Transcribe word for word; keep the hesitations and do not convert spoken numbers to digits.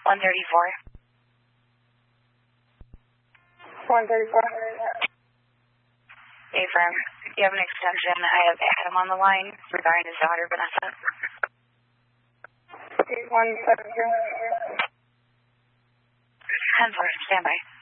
one thirty-four. one thirty-four. Affirm. You have an extension. I have Adam on the line regarding his daughter, Vanessa. eight one seven zero. ten four, stand by.